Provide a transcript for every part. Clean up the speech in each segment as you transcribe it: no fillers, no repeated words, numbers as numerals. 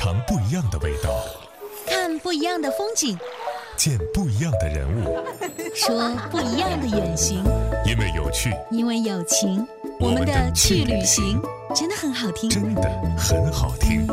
尝不一样的味道， 看不一样的风景， 见不一样的人物， 说不一样的远行。 因为有趣， 因为有情，我们的去旅行真的很好听， 真的很好听。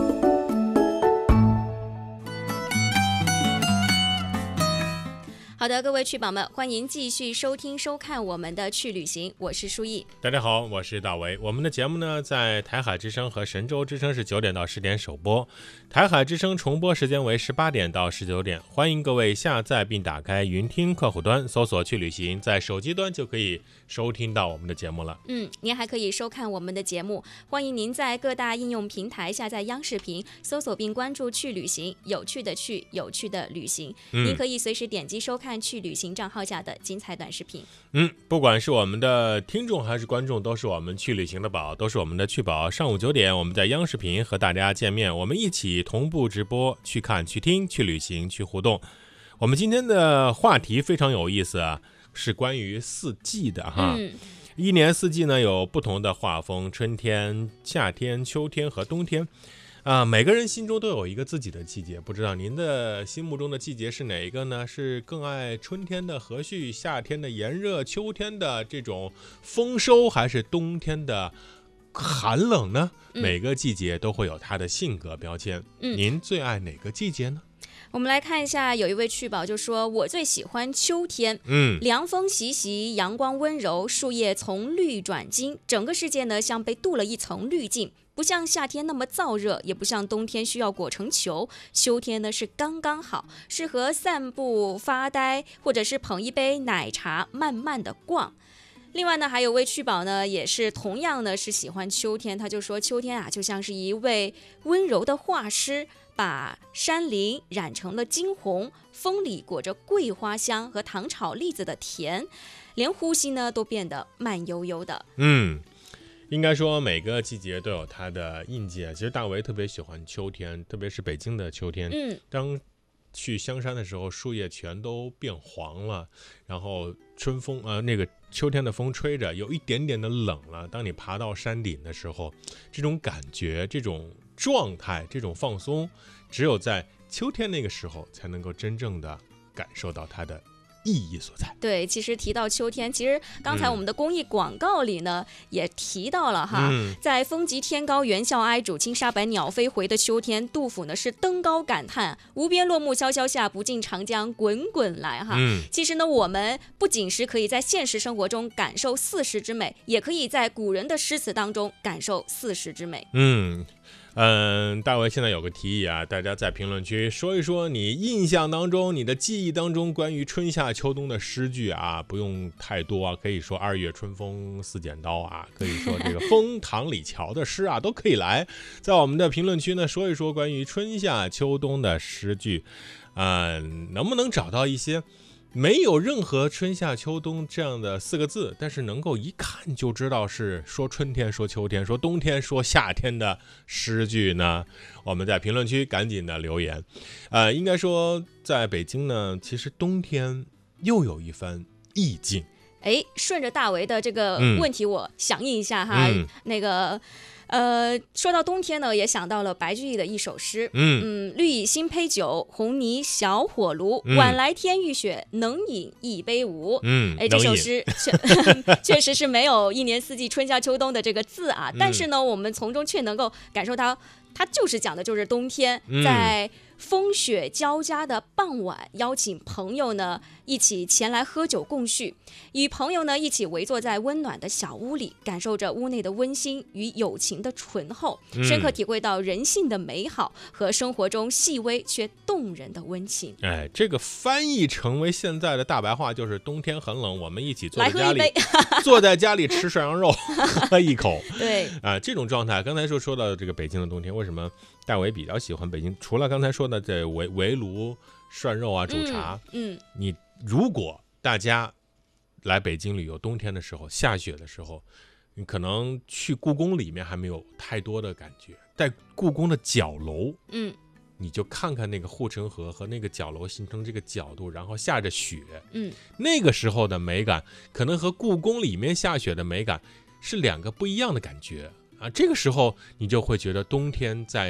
好的，各位去宝们，欢迎继续收听收看我们的去旅行，我是舒毅。 大家好，我是大为。我们的节目呢，在台海之声和神州之声是9点到10点首播，台海之声重播时间为18点到19点。欢迎各位下载并打开云听客户端，搜索去旅行，在手机端就可以收听到我们的节目了。 您还可以收看我们的节目，欢迎您在各大应用平台下载央视频，搜索并关注去旅行，有趣的去，有趣的旅行。您可以随时点击收看去旅行账号下的精彩短视频。 不管是我们的听众还是观众，都是我们去旅行的宝，都是我们的去宝。上午9点，我们在央视频和大家见面，我们一起同步直播，去看、去听、去旅行、去互动。我们今天的话题非常有意思啊，是关于四季的哈。一年四季呢有不同的画风，春天、夏天、秋天和冬天。每个人心中都有一个自己的季节，不知道您的心目中的季节是哪一个呢？是更爱春天的和煦，夏天的炎热，秋天的这种丰收，还是冬天的寒冷呢？每个季节都会有它的性格标签。您最爱哪个季节呢？ 我们来看一下，有一位去宝就说，我最喜欢秋天。凉风习习，阳光温柔，树叶从绿转金，整个世界呢像被镀了一层滤镜，不像夏天那么燥热，也不像冬天需要裹成球。秋天呢是刚刚好，适合散步发呆，或者是捧一杯奶茶慢慢的逛。另外呢，还有位去宝呢，也是同样呢是喜欢秋天，他就说秋天啊就像是一位温柔的画师，把山林染成了金红，风里裹着桂花香和糖炒栗子的甜，连呼吸呢都变得慢悠悠的。 应该说每个季节都有它的印记。其实大为特别喜欢秋天，特别是北京的秋天。当去香山的时候，树叶全都变黄了，然后春风那个秋天的风吹着，有一点点的冷了。当你爬到山顶的时候，这种感觉、这种状态、这种放松，只有在秋天那个时候才能够真正的感受到它的意义所在。 对，其实提到秋天，其实刚才我们的公益广告里呢，也提到了哈，在风急天高猿啸哀，渚清沙白鸟飞回的秋天，杜甫呢是登高感叹无边落木萧萧下，不尽长江滚滚来哈。其实呢，我们不仅是可以在现实生活中感受四时之美，也可以在古人的诗词当中感受四时之美。 大为现在有个提议啊，大家在评论区说一说你印象当中、你的记忆当中关于春夏秋冬的诗句啊，不用太多啊，可以说2月春风似剪刀啊，可以说这个风塘里桥的诗啊，都可以来在我们的评论区呢说一说关于春夏秋冬的诗句。能不能找到一些没有任何春夏秋冬这样的4个字，但是能够一看就知道是说春天、说秋天、说冬天、说夏天的诗句呢？我们在评论区赶紧的留言。应该说在北京呢，其实冬天又有一番意境。 顺着大为的这个问题我响应一下哈，那个说到冬天呢，也想到了白居易的一首诗。绿蚁新醅酒，红泥小火炉。晚来天欲雪，能饮一杯无。这首诗确实是没有一年四季春夏秋冬的这个字啊，但是呢，我们从中却能够感受到，它就是讲的就是冬天，在风雪交加的傍晚，邀请朋友呢一起前来喝酒共叙，与朋友呢一起围坐在温暖的小屋里，感受着屋内的温馨与友情的醇厚，深刻体会到人性的美好和生活中细微却动人的温情。 这个翻译成为现在的大白话就是冬天很冷，我们一起坐在家里吃涮羊肉喝一口。 对这种状态。刚才说到这个北京的冬天，为什么大为比较喜欢北京？除了刚才说的这围炉涮肉啊、煮茶，你如果大家来北京旅游，冬天的时候下雪的时候，你可能去故宫里面还没有太多的感觉，在故宫的角楼，你就看看那个护城河和那个角楼形成这个角度，然后下着雪，那个时候的美感可能和故宫里面下雪的美感是2个不一样的感觉啊。这个时候你就会觉得冬天在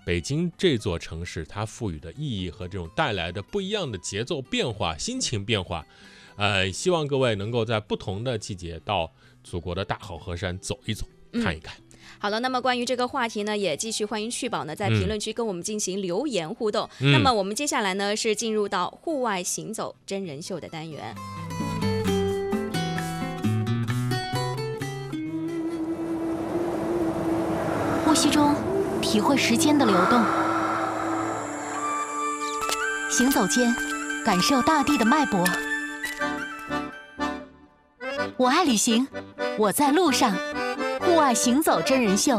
北京这座城市它赋予的意义和这种带来的不一样的节奏变化、心情变化。希望各位能够在不同的季节到祖国的大好河山走一走、看一看。 好了，那么关于这个话题呢，也继续欢迎趣宝呢在评论区跟我们进行留言互动。那么我们接下来呢是进入到户外行走真人秀的单元。 呼吸中体会时间的流动，行走间感受大地的脉搏。我爱旅行，我在路上。户外行走真人秀。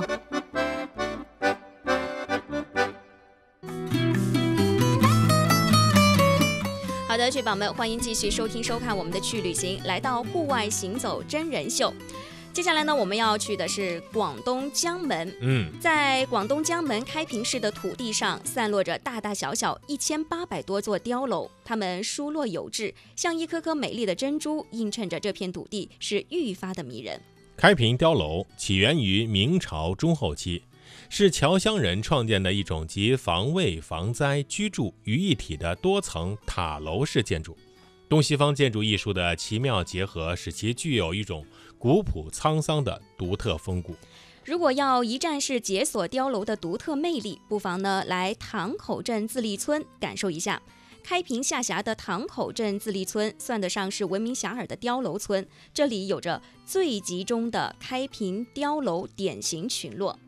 好的，趣宝们，欢迎继续收听收看我们的去旅行，来到户外行走真人秀。接下来呢，我们要去的是广东江门。在广东江门开平市的土地上，散落着大大小小1800多座碉楼，它们疏落有致，像一颗颗美丽的珍珠，映衬着这片土地是愈发的迷人。 开平碉楼起源于明朝中后期，是侨乡人创建的一种集防卫、防灾、居住于一体的多层塔楼式建筑。东西方建筑艺术的奇妙结合，使其具有一种古朴沧桑的独特风骨。 如果要一站式解锁碉楼的独特魅力，不妨呢来塘口镇自立村感受一下。开平下辖的塘口镇自立村算得上是闻名遐迩的碉楼村，这里有着最集中的开平碉楼典型群落。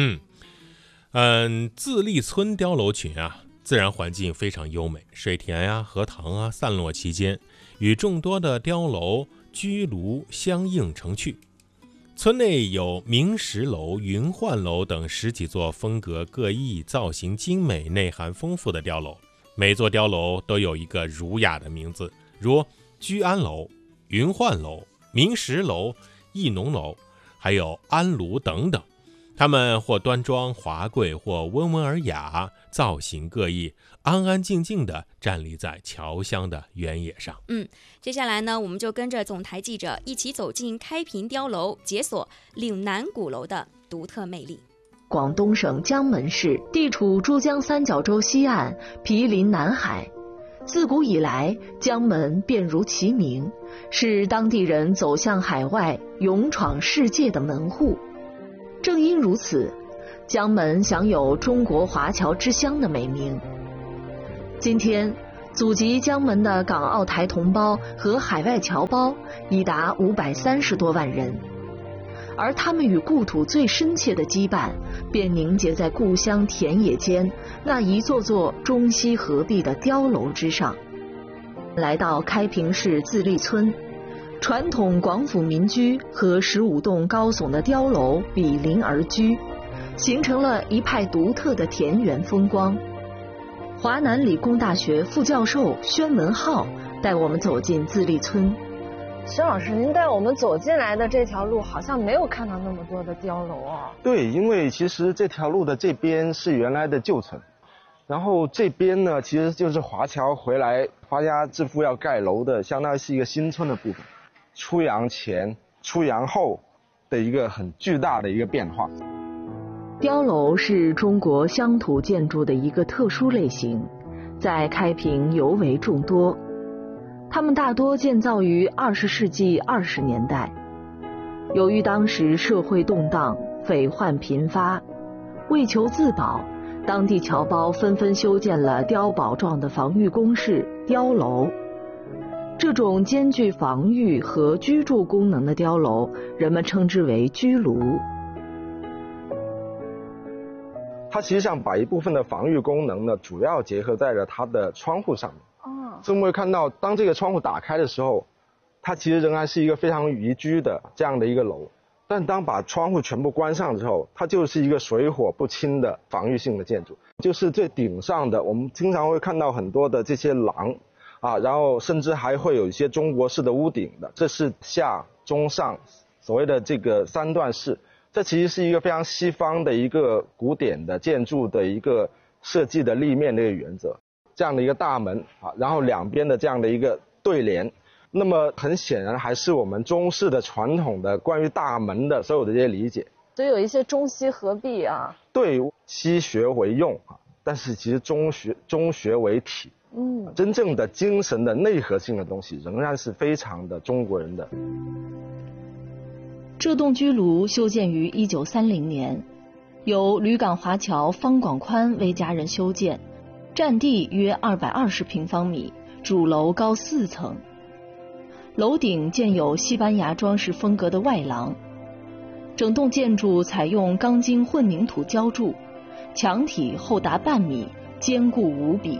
自立村碉楼群啊，自然环境非常优美，水田啊、荷塘啊散落其间，与众多的碉楼、居庐相映成趣。村内有明石楼、云幻楼等10几座风格各异、造型精美、内涵丰富的碉楼。每座碉楼都有一个儒雅的名字，如居安楼、云幻楼、明石楼、义农楼，还有安炉等等。它们或端庄华贵，或温文尔雅，造型各异，安安静静地站立在侨乡的原野上。 接下来呢，我们就跟着总台记者一起走进开平碉楼，解锁岭南鼓楼的独特魅力。 广东省江门市地处珠江三角洲西岸，毗邻南海。自古以来，江门便如其名，是当地人走向海外、勇闯世界的门户。正因如此，江门享有中国华侨之乡的美名。今天，祖籍江门的港澳台同胞和海外侨胞已达530多万人。而他们与故土最深切的羁绊，便凝结在故乡田野间那一座座中西合璧的碉楼之上。来到开平市自立村，传统广府民居和15栋高耸的碉楼比邻而居，形成了一派独特的田园风光。华南理工大学副教授宣文浩带我们走进自立村。 沈老师，您带我们走进来的这条路好像没有看到那么多的碉楼啊。 对，因为其实这条路的这边是原来的旧城，然后这边呢其实就是华侨回来发家致富要盖楼的，相当于是一个新村的部分。出洋前、出洋后的一个很巨大的一个变化。 碉楼是中国乡土建筑的一个特殊类型，在开平尤为众多。它们大多建造于20世纪20年代。由于当时社会动荡，匪患频发，为求自保，当地侨胞纷纷修建了碉堡状的防御工事碉楼。这种兼具防御和居住功能的碉楼，人们称之为居庐。 它实际上把一部分的防御功能呢，主要结合在了它的窗户上面。所以我们会看到，当这个窗户打开的时候，它其实仍然是一个非常宜居的这样的一个楼。但当把窗户全部关上之后，它就是一个水火不侵的防御性的建筑。就是最顶上的，我们经常会看到很多的这些廊啊，然后甚至还会有一些中国式的屋顶的，这是下中上所谓的这个3段式。这其实是一个非常西方的一个古典的建筑的一个设计的立面的一个原则。这样的一个大门啊，然后两边的这样的一个对联，那么很显然还是我们中式的传统的关于大门的所有的这些理解。 所以有一些中西合璧啊。 对西学为用啊，但是其实中学为体。真正的精神的内核性的东西仍然是非常的中国人的。 这栋居炉修建于1930年，由吕港华侨方广宽为家人修建，占地约220平方米，主楼高4层，楼顶建有西班牙装饰风格的外廊，整栋建筑采用钢筋混凝土浇筑，墙体厚达半米，坚固无比。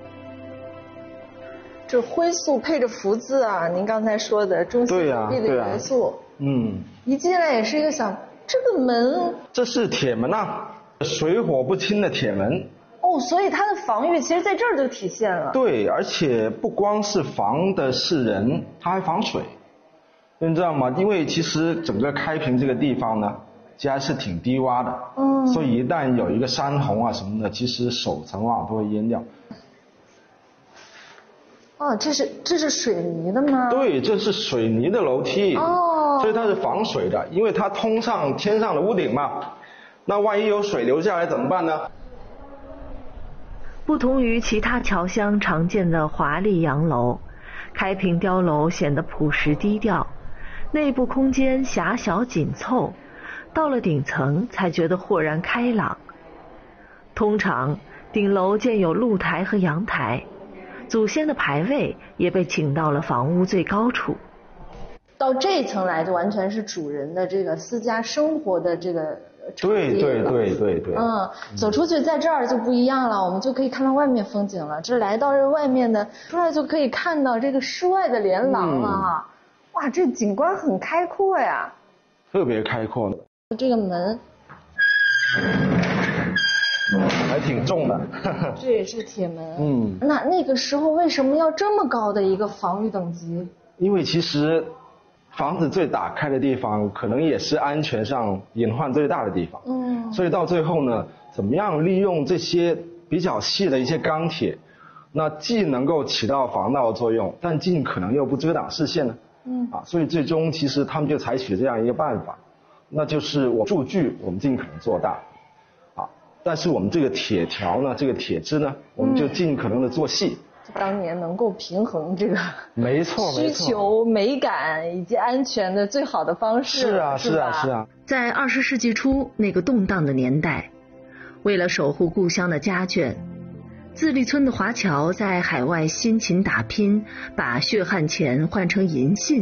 这灰塑配着福字啊，您刚才说的中西合璧的元素，一进来也是一个想，这个门， 这是铁门啊，水火不侵的铁门。 所以它的防御其实在这儿就体现了。对， 而且不光是防的是人，它还防水，你知道吗？因为其实整个开平这个地方呢，其实还是挺低洼的，所以一旦有一个山洪啊什么的，其实首层啊都会淹掉。 这是水泥的吗？ 对，这是水泥的楼梯，所以它是防水的，因为它通上天上的屋顶嘛，那万一有水流下来怎么办呢？ 不同于其他侨乡常见的华丽洋楼，开平碉楼显得朴实低调，内部空间狭小紧凑，到了顶层才觉得豁然开朗。通常顶楼建有露台和阳台，祖先的牌位也被请到了房屋最高处。 到这一层来就完全是主人的这个私家生活的这个对。 走出去在这儿就不一样了，我们就可以看到外面风景了。这来到这外面的出来就可以看到这个室外的连廊了哈。哇，这景观很开阔呀， 特别开阔的。 这个门还挺重的。 这也是铁门。那个时候为什么要这么高的一个防御等级？ 因为其实房子最打开的地方，可能也是安全上隐患最大的地方。所以到最后呢，怎么样利用这些比较细的一些钢铁，那既能够起到防盗作用，但尽可能又不遮挡视线呢？所以最终其实他们就采取这样一个办法，那就是我柱距我们尽可能做大，但是我们这个铁条呢，这个铁枝呢，我们就尽可能的做细。 当年能够平衡这个没错需求、美感以及安全的最好的方式。 是啊。 在20世纪初那个动荡的年代，为了守护故乡的家眷，自立村的华侨在海外辛勤打拼，把血汗钱换成银杏，